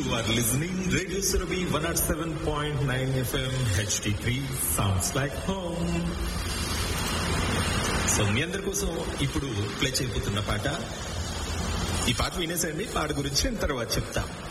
are listening Radio Surabhi 107.9 FM HD3 sounds like home. So మీ అందరి కోసం ఇప్పుడు play చేయబోతున్న పాట, ఈ పాట వినేసండి, పాట గురించి నేను తర్వాత చెప్తా.